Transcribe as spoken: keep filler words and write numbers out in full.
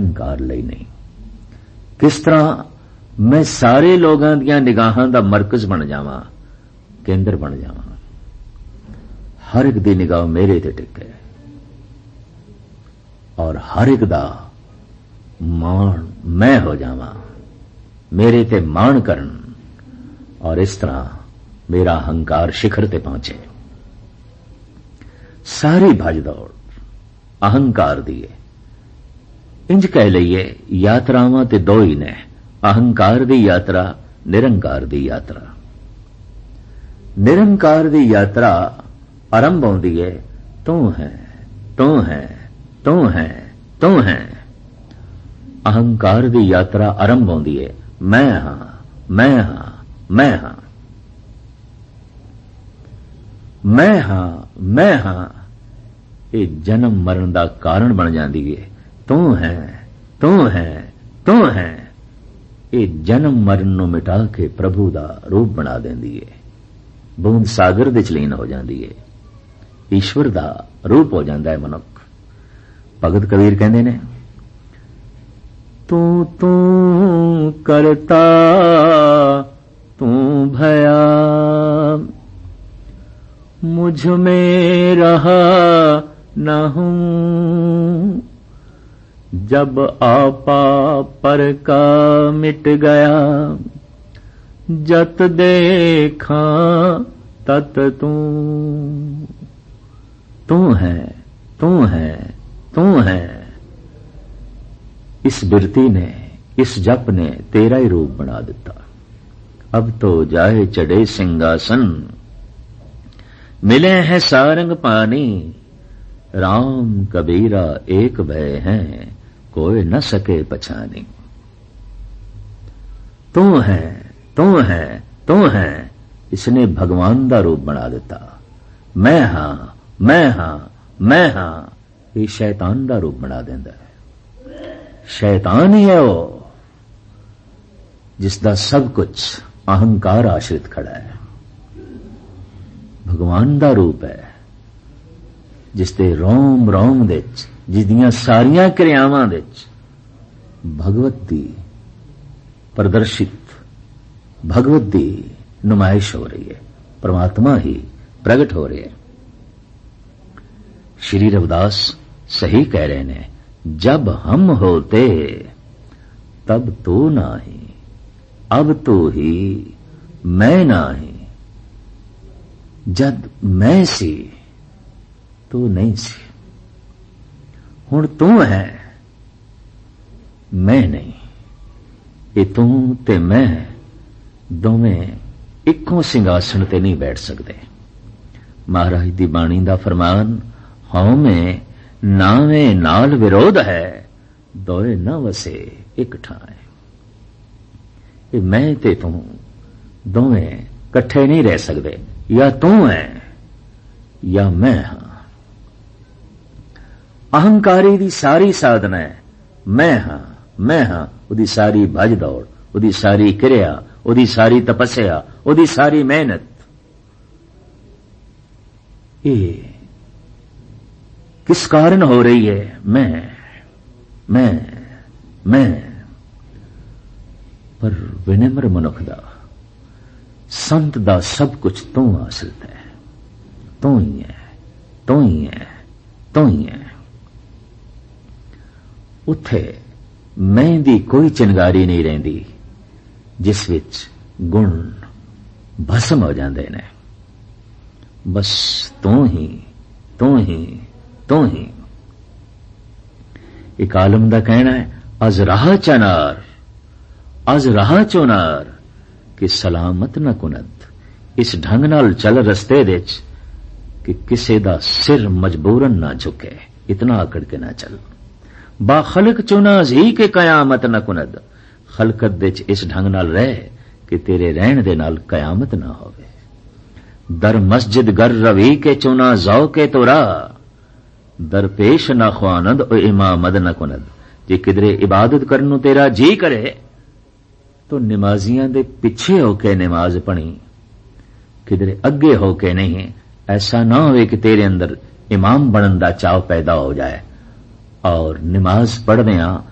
निरंकार लई नहीं। किस तरह मैं सारे लोगों दियां निगाहां दा मरकज बन जावां, केंद्र बन जावां, हर एक दी निगाह मेरे ते टिके और हर एक दा मान मैं हो जावां, मेरे ते मान करन, और इस तरह मेरा अहंकार शिखर ते पहुंचे। सारी भज दौड़ अहंकार दी है। इंज कह लईए यात्रावां ते दो ही ने, अहंकार दी यात्रा, निरंकार दी यात्रा। निरंकार दी यात्रा आरंभ होंदी है तू है तू है तू है तू है। अहंकार दी यात्रा आरंभ होंदी है मैं हां मैं हां मैं हां मैं हां मैं हां। ये जन्म मरण दा कारण बन जाती है। तू है तू है तू है। ये जन्म मरण नूं मिटा के प्रभु दा रूप बना देंदी है। बूंद सागर दे चलीन हो जाती है, ईश्वर दा रूप हो जाता है मनुख। भगत कबीर कहंदे ने तू तू करता तू भया, मुझ में रहा न हूं, जब आपा पर का मिट गया, जत देखा तत तू। तू है तू है तू है। इस बिरती ने, इस जप ने तेरा ही रूप बना दिता। अब तो जाए चढ़े सिंहासन, मिले हैं सारंग पानी, राम कबीरा एक भय हैं, कोई न सके पछानी। तू है तू है तू है। इसने भगवान दा रूप बना दिता। मैं हां मैं हां मैं हां। ये शैतान दा रूप बना देंदा है। शैतान ही है वो जिसदा सब कुछ अहंकार आश्रित खड़ा है। भगवान दा रूप है जिसते रोम रोम दे च, जिसदियां सारियां क्रियावां दे च भगवत दी प्रदर्शित, भगवत दी नुमाइश हो रही है। परमात्मा ही प्रकट हो रहे हैं। श्री रविदास सही कह रहे ने, जब हम होते तब तू नाही, अब तो ही मैं नाही। जद मैं सी तू नहीं सी, हुण तू है मैं नहीं। ये तू ते मैं दोवें इक्को सिंघासन ते नहीं बैठ सकते। महाराज दी बाणी दा फरमान, हौं में नावे नाल विरोध है, दोए न वसे एक ठाए। ये मैं ते तू दोवें कट्ठे नहीं रह सकते। या तू है या मैं हां। अहंकारी दी सारी साधना है मैं हां मैं हां। उदी सारी भज दौड़, उदी सारी क्रिया, उदी सारी तपस्या, उदी सारी मेहनत, ये किस कारण हो रही है? मैं मैं मैं। पर विनम्र मनुख दा, संत दा सब कुछ तू आश्रित है। तू ही है तू ही है तू ही है। उत्थे मैं दी कोई चिंगारी नहीं रहिंदी जिस विच गुण भस्म हो जाते ने। बस तू ही तू ही तू ही। एक आलम दा कहना है, अज राह चनार अज राह चोनार कि सलामत न कुनद। इस ढंग नाल चल रस्ते दे च कि किसे दा सिर मजबूरन ना झुके, इतना आकड़ के ना चल। बाखलक चुना जी के कयामत न कुनद। खलकत दे च इस ढंग नाल रह कि तेरे रहन दे नाल कयामत ना होवे। दर मस्जिद गर रवी के चुना जाओ के तोरा, दर पेश ना ख्वानद ओ इमामद न कुनद। जे किधरे इबादत करन नूं तेरा जी करे तो नमाजियां दे पिछे होके नमाज पढ़ी, किधरे अगे होके नहीं। ऐसा ना होवे कि तेरे अंदर इमाम बनन दा चाव पैदा हो जाए और नमाज पढ़दियां